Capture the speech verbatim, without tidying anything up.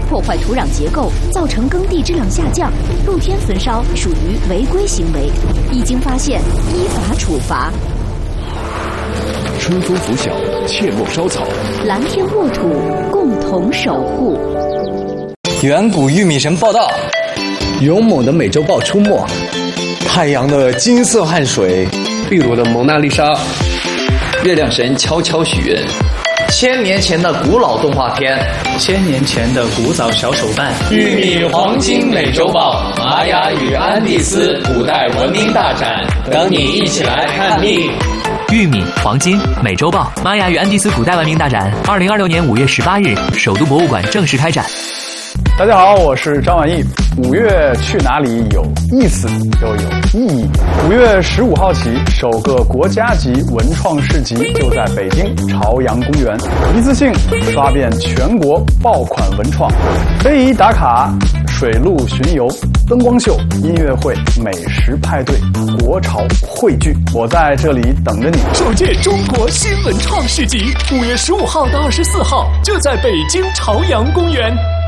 破坏土壤结构，造成耕地质量下降，露天焚烧属于违规行为，一经发现依法处罚。 春风拂晓，切莫烧草， 蓝天沃土，共同守护。 远古玉米神报道， 勇猛的美洲豹出没， 太阳的金色汗水， 秘鲁的蒙娜丽莎， 月亮神悄悄许愿，千年前的古老动画片， 千年前的古早小手办， 玉米黄金美洲豹，玛雅与安第斯古代文明大展，等你一起来探秘。 玉米、黄金、美洲豹，玛雅与安第斯古代文明大展，二零二六年五月十八日，首都博物馆正式开展。 大家好，我是张晚意。五月去哪里有意思又有意义。五月十五号起，首个国家级文创市集就在北京朝阳公园，一次性刷遍全国爆款文创，非遗打卡、水陆巡游、灯光秀、音乐会、美食派对、国潮汇聚，我在这里等着你。 首届中国新文创市集，五月十五号到二十四号，就在北京朝阳公园。